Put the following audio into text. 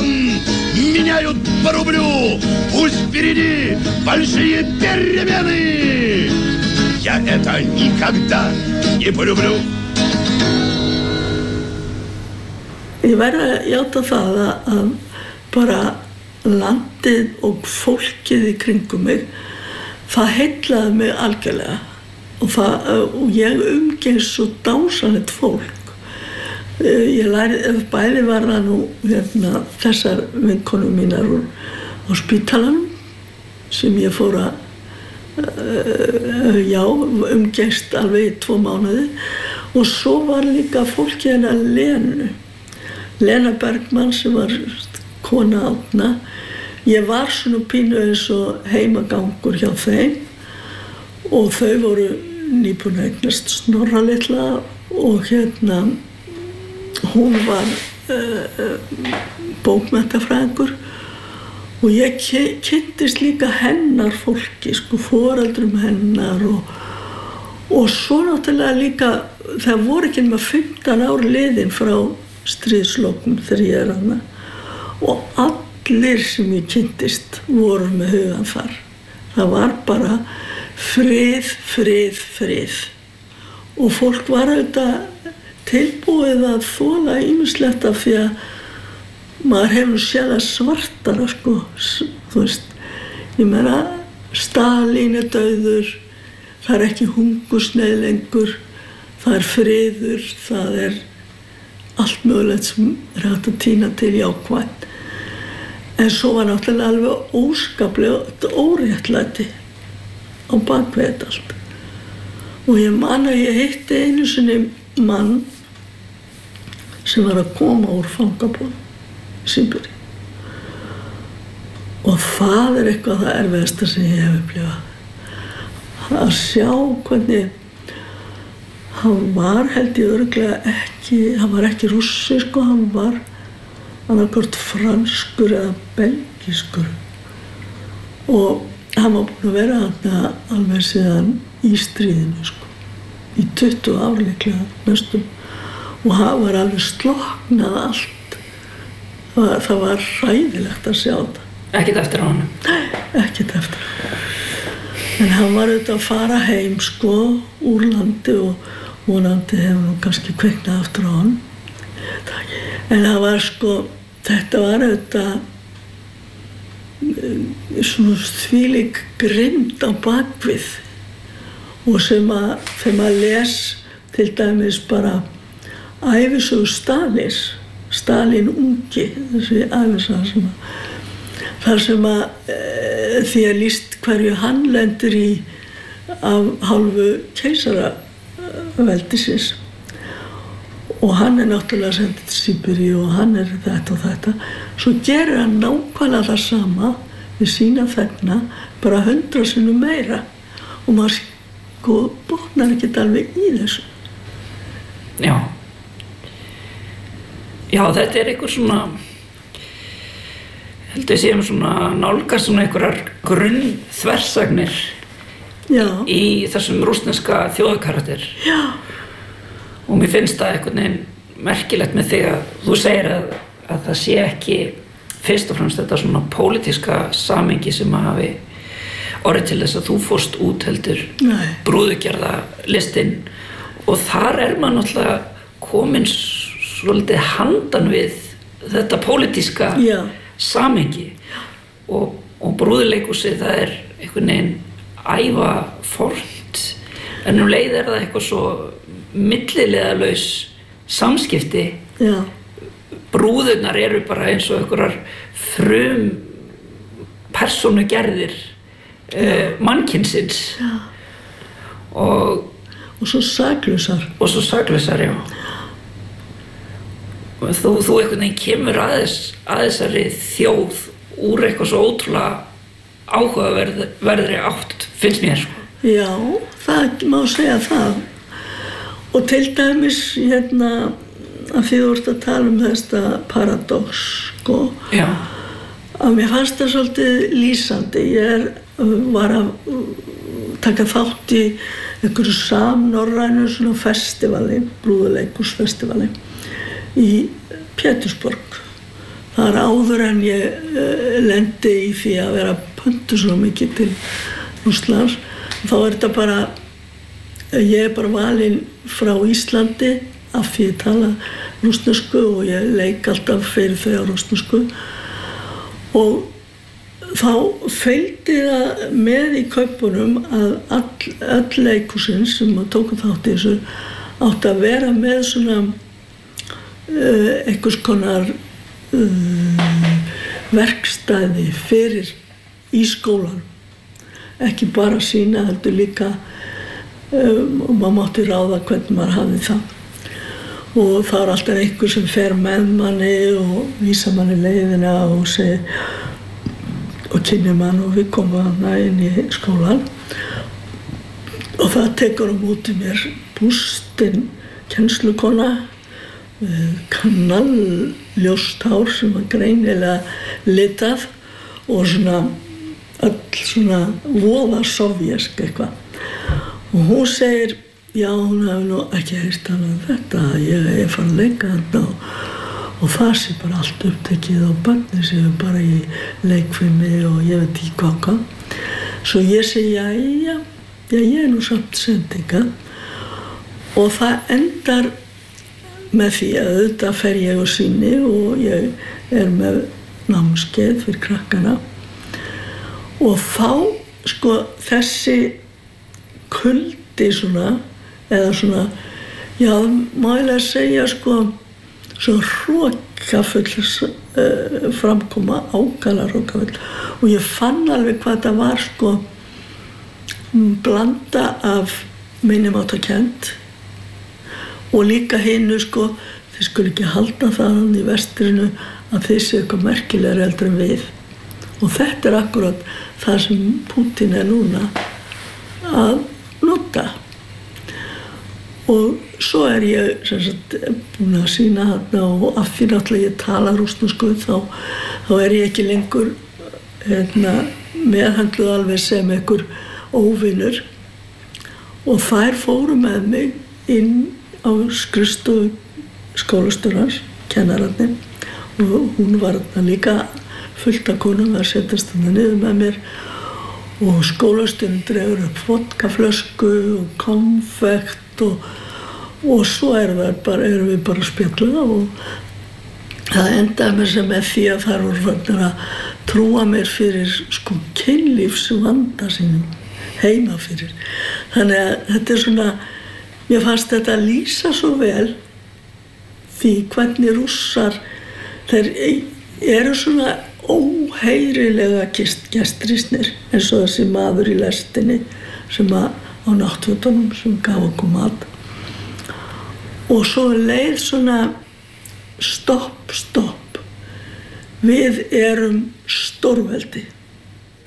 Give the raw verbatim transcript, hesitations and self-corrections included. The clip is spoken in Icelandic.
там меняют по рублю. Пусть впереди большие перемены. Я это никогда не полюблю. Ég verð að játa það að bara landið og fólkið í kringum mig, það heillaði mig algjörlega og, það, og ég umgengst svo dásamlegt fólk. Ég lærði, bæði var það nú hérna, þessar vinkonur mínar úr á spítalanum sem ég fór að uh, já, umgengst alveg í tvo mánuði og svo var líka fólkið hennar Lenu. Lena Bergmann sem var kona Árna. Ég var svona pínu eins og heimagangur hjá þeim og þau voru nýbúin að eignast Snorra litla og hérna hún var uh, bókmenntafræðingur og ég kynntist líka hennar fólki, sko, foreldrum hennar og, og svo náttúrulega líka, það voru ekki nema fimmtán ár liðin frá stríðslokum þegar ég er hana og allir sem ég kynntist voru með hugan þar. Það var bara frið, frið, frið og fólk var auðvitað tilbúið að þola ýmislegt af því að maður hefur séð að svartara, sko, þú veist, ég meina Stalín er dauður, það er ekki hungursneyð lengur, það er friður, það er allt mögulegt sem er hægt að tína til jákvætt. En svo var náttúrulega alveg óskaplega óréttlæti á bakvið þetta allt. Og ég man að ég hitti einu sinni mann sem var að koma úr fangabúðum í Síberíu. Og það er eitthvað það erfiðasta sem ég hef upplifað. Að sjá hvernig hann var, held ég örugglega ekki, hann var ekki rússi, sko, hann var annarkvort franskur eða belgískur. Og hann var búinn að vera þarna alveg síðan í stríðinu, sko, í tuttugu ár líklega næstum. Og hann var alveg slokknað allt. Það var, það var hræðilegt að sjá þetta. Ekkert eftir á honum? Nei, ekkert eftir á honum. En hann var auðvitað að fara heim, sko, úr landi og vonandi hefur nú kannski kviknað aftur á honum. En það var, sko, þetta var auðvitað svona þvílík grimmd á bakvið og sem að þegar maður les til dæmis bara ævisögu Stalíns, Stalín ungi, þessi ævisaga sem að þar sem að e, því að lýst hverju hann lendir í af hálfu keisaraveldisins og hann er náttúrulega sendið til Síberíu og hann er þetta og þetta, svo gerir hann nákvæmlega það sama við sína þegna, bara hundra sinnum meira og maður sko botnar ekkert alveg í þessu. Já. Já, þetta er einhver svona, heldur séum svona nálgast svona einhverjar grunnþversagnir í þessum rússneska þjóðkarakter. Já. Og mér finnst það einhvern veginn merkilegt með þig að þú segir að, að það sé ekki fyrst og fremst þetta svona pólitíska samhengi sem að hafi orðið til þess að þú fórst út heldur brúðugerðarlistinn og þar er maður náttúrulega komin svolítið handan við þetta pólitíska samhengi og, og brúðuleikhúsið það er einhvern veginn ævafornt en um leið er það eitthvað svo millilegalaus samskipti. Já. Brúðurnar eru bara eins og einhverjar frum persónugerðir uh, mannkynsins og og svo saklausar og svo saklausar, já og þú, þú einhvern veginn kemur að, þess, að þessari þjóð úr eitthvað svo ótrúlega áhugaverðri átt, finnst mér sko. Já, það má segja það og til dæmis hérna að því þú ert að tala um þetta paradox sko Já. Að mér fannst það svolítið lýsandi. Ég er, var að taka þátt í einhverju samnorrænu svona festivali, brúðuleikhúsfestivali í Pétursborg það er áður en ég uh, lendi í því að vera pöntu svo mikið til Rússlands. Þá er þetta bara, ég er bara valin frá Íslandi af því ég tala rússnesku og ég leik alltaf fyrir þau á rússnesku. Og þá fylgdi það með í kaupunum að all, öll leikhúsin sem tóku þátt í þessu átti að vera með svona uh, einhvers konar uh, verkstæði fyrir í skólan. Ekki bara sína, heldur líka um, og maður mátti ráða hvernig maður hafði það. Og það er alltaf einhver sem fer með manni og vísa manni leiðina og segir og kynni mann og við komum hana inn í skólan og það tekur á móti mér Bústin kennslukona kannalljóst hár sem var greinilega litað og svona öll svona voða sovjesk eitthvað og hún segir já, hún hefði nú ekki heyrt hana um þetta ég er fann að leika þarna og, og það sé bara allt upptekið og börnir séu bara í leikfimi og ég veit ekki hvað hvað svo ég segi já, já, já ég er nú samt sendinga og það endar með því að auðvitað fer ég á sýni og ég er með námskeið fyrir krakkana og þá sko þessi kuldi svona eða svona já, mælega að segja sko svo hrokafull uh, framkoma ákala hrokafull og ég fann alveg hvað það var sko blanda af minnumáttarkennd og líka hinu sko þeir skulle ekki halda þaðan í vestrinu að þeir séu eitthvað merkilegri heldur en við og þetta er akkurat það sem Putin er núna að nota og svo er ég sem sagt búin að sýna þarna og af því náttúrulega ég tala rússnesku þá, þá er ég ekki lengur hérna, meðhandluð alveg sem einhver óvinur og þær fóru með mig inn á skrifstofu skólastjórans, kennararnir og hún var þarna líka fullt af konum að setjast þarna niður með mér og skólastjórinn dregur upp vodkaflösku og konfekt og, og svo er bara, erum við bara að spjalla og það endaði með sem með því að þær voru farnir að trúa mér fyrir sko kynlífsvanda sínum heima fyrir. Þannig að þetta er svona mér fannst þetta lýsa svo vel því hvernig Rússar þeir eru svona óheyrilega gestrisnir eins og þessi maður í lestinni sem að á náttfötunum sem gaf okkur mat og svo leið svona stopp, stopp við erum stórveldi